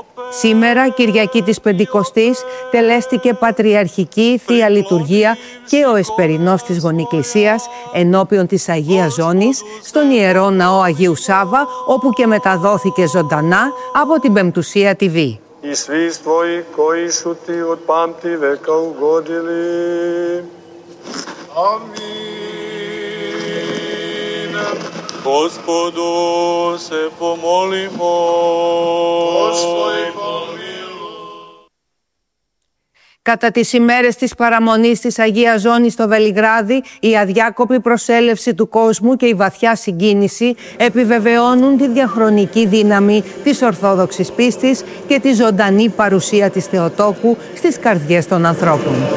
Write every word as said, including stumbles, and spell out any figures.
Σήμερα, Κυριακή της Πεντηκοστής, τελέστηκε Πατριαρχική Θεία Λειτουργία και ο Εσπερινός της Γονικλησίας ενώπιον της Αγίας Ζώνης στον Ιερό Ναό Αγίου Σάββα, όπου και μεταδόθηκε ζωντανά από την Πεμπτουσία τι βι. I svi tvoji koji su ti od pamti veka ugodili. Amin. Gospodu se pomolimo. Gospodi pomiluj. Κατά τις ημέρες της παραμονής της Αγίας Ζώνης στο Βελιγράδι, η αδιάκοπη προσέλευση του κόσμου και η βαθιά συγκίνηση επιβεβαιώνουν τη διαχρονική δύναμη της Ορθόδοξης πίστης και τη ζωντανή παρουσία της Θεοτόκου στις καρδιές των ανθρώπων.